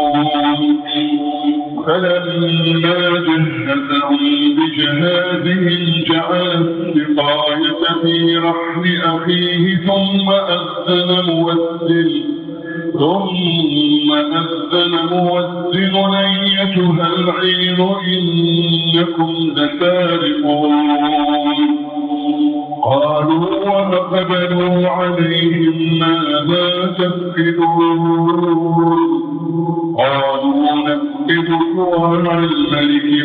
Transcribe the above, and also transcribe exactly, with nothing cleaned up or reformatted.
فلما جهزهم بجهازهم جعل السقاية في رحل أخيه ثم أذن مؤذن ثم أذن مؤذن أيتها العير إنكم لسارقون. قالوا وأقبلوا عليهم ماذا تفقدون؟ قالوا نفقد صواع الملك